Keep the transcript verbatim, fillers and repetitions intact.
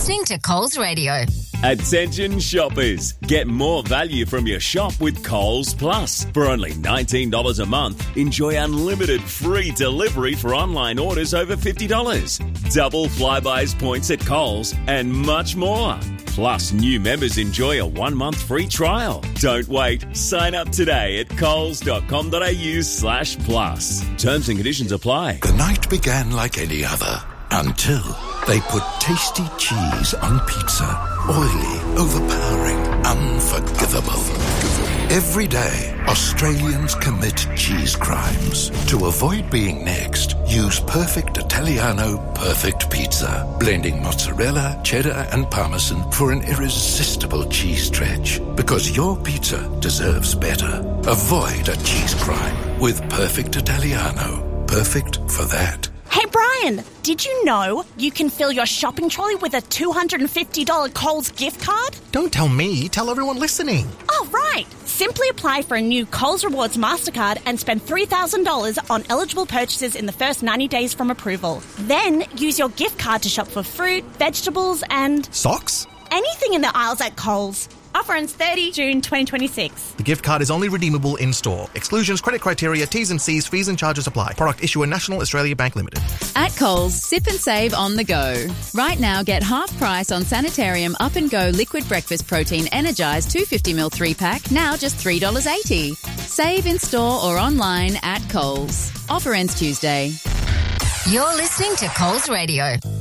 listening to Coles Radio. Attention shoppers. Get more value from your shop with Coles Plus. For only nineteen dollars a month, enjoy unlimited free delivery for online orders over fifty dollars. Double Flybuys points at Coles and much more. Plus, new members enjoy a one-month free trial. Don't wait. Sign up today at coles.com.au slash plus. Terms and conditions apply. The night began like any other until they put tasty cheese on pizza. Oily, overpowering, unforgivable. Every day, Australians commit cheese crimes. To avoid being next, use Perfect Italiano Perfect Pizza, blending mozzarella, cheddar and parmesan for an irresistible cheese stretch. Because your pizza deserves better. Avoid a cheese crime with Perfect Italiano. Perfect for that. Hey Brian, did you know you can fill your shopping trolley with a two hundred fifty dollars Coles gift card? Don't tell me, tell everyone listening. Oh, right. Simply apply for a new Coles Rewards MasterCard and spend three thousand dollars on eligible purchases in the first ninety days from approval. Then use your gift card to shop for fruit, vegetables and... Socks? anything in the aisles at Coles. Offer ends thirtieth of June twenty twenty-six. The gift card is only redeemable in-store. Exclusions, credit criteria, T's and C's, fees and charges apply. Product issuer National Australia Bank Limited. At Coles, sip and save on the go. Right now, get half price on Sanitarium Up and Go Liquid Breakfast Protein Energised two hundred fifty milliliter three pack, now just three dollars eighty. Save in store or online at Coles. Offer ends Tuesday. You're listening to Coles Radio.